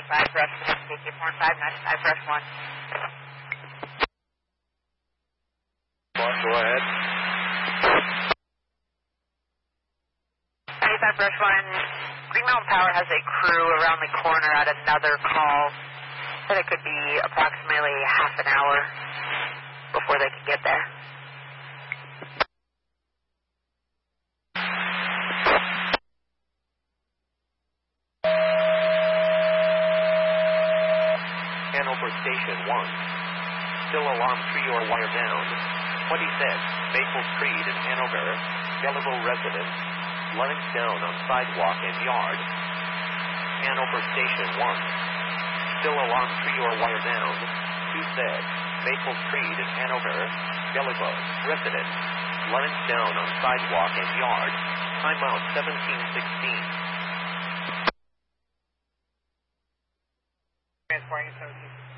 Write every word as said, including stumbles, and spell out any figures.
ninety-five, brush one, K K four five, ninety-five, brush one. Go ahead. ninety-five, brush one. Green Mountain Power has a crew around the corner at another call. Said it could be approximately half an hour before they can get there. Hanover Station one. Still alarm three or wire down. twenty-six, Maple Street in Hanover. Belleville residents. Lights down on sidewalk and yard. Hanover Station one. Still alarm three or wire down. two six, Maple Street in Hanover. Belleville residents. Lights down on sidewalk and yard. Timeout seventeen sixteen. Transporting seventeen sixteen.